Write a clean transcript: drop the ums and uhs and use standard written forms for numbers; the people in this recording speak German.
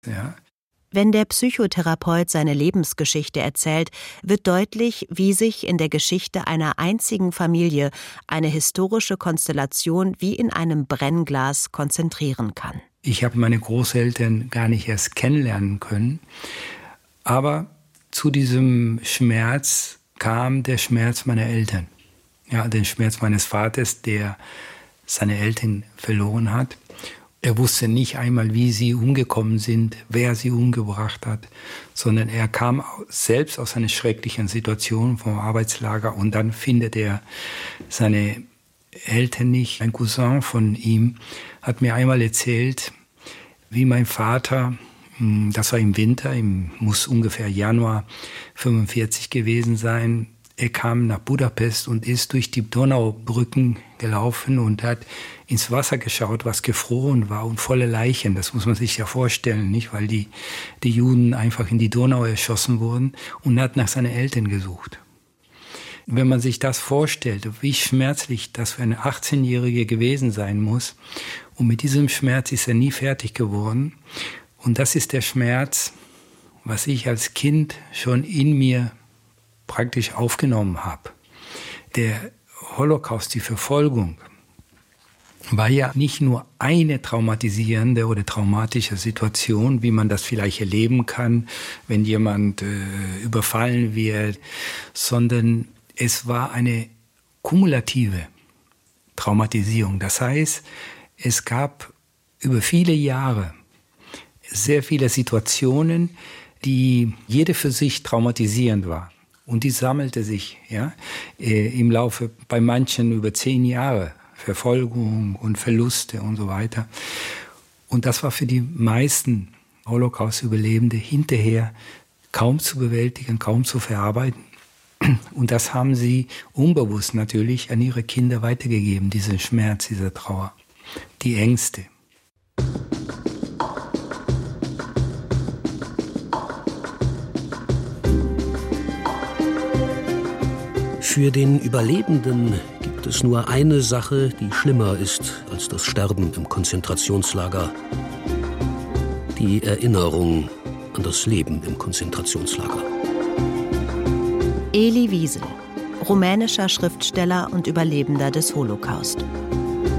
Ja. Wenn der Psychotherapeut seine Lebensgeschichte erzählt, wird deutlich, wie sich in der Geschichte einer einzigen Familie eine historische Konstellation wie in einem Brennglas konzentrieren kann. Ich habe meine Großeltern gar nicht erst kennenlernen können, aber zu diesem Schmerz kam der Schmerz meiner Eltern. Ja, den Schmerz meines Vaters, der seine Eltern verloren hat. Er wusste nicht einmal, wie sie umgekommen sind, wer sie umgebracht hat, sondern er kam selbst aus einer schrecklichen Situation vom Arbeitslager und dann findet er seine Eltern nicht. Ein Cousin von ihm hat mir einmal erzählt, wie mein Vater, das war im Winter, muss ungefähr Januar 1945 gewesen sein, er kam nach Budapest und ist durch die Donaubrücken gelaufen und hat ins Wasser geschaut, was gefroren war und volle Leichen. Das muss man sich ja vorstellen, nicht? Weil die Juden einfach in die Donau erschossen wurden und hat nach seinen Eltern gesucht. Wenn man sich das vorstellt, wie schmerzlich das für eine 18-Jährige gewesen sein muss, und mit diesem Schmerz ist er nie fertig geworden. Und das ist der Schmerz, was ich als Kind schon in mir praktisch aufgenommen habe. Der Holocaust, die Verfolgung, war ja nicht nur eine traumatisierende oder traumatische Situation, wie man das vielleicht erleben kann, wenn jemand überfallen wird, sondern es war eine kumulative Traumatisierung. Das heißt, es gab über viele Jahre sehr viele Situationen, die jede für sich traumatisierend war. Und die sammelte sich im Laufe bei manchen über 10 Jahre. Verfolgung und Verluste und so weiter. Und das war für die meisten Holocaust-Überlebende hinterher kaum zu bewältigen, kaum zu verarbeiten. Und das haben sie unbewusst natürlich an ihre Kinder weitergegeben, diesen Schmerz, diese Trauer, die Ängste. Für den Überlebenden gibt es nur eine Sache, die schlimmer ist als das Sterben im Konzentrationslager: die Erinnerung an das Leben im Konzentrationslager. Elie Wiesel, rumänischer Schriftsteller und Überlebender des Holocaust.